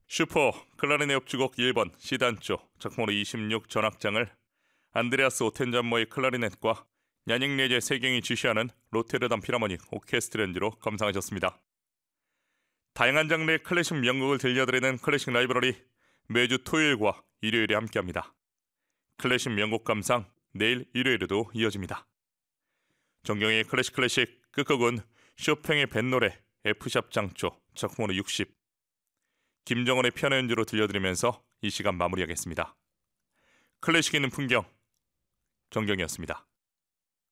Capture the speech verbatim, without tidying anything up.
슈퍼 클라리넷 협주곡 일 번 C단조 작품으로 이십육 전악장을 안드레아스 오텐잠머의 클라리넷과 야닉 레제 세경이 지휘하는 로테르담 필하모닉 오케스트라 연주로 감상하셨습니다. 다양한 장르의 클래식 명곡을 들려드리는 클래식 라이브러리, 매주 토요일과 일요일에 함께합니다. 클래식 명곡 감상 내일 일요일에도 이어집니다. 정경의 클래식 클래식 끝곡은 쇼팽의 뱃노래 F샵 장조 작품으로 육십, 김정원의 피아노 연주로 들려드리면서 이 시간 마무리하겠습니다. 클래식 있는 풍경, 정경이었습니다.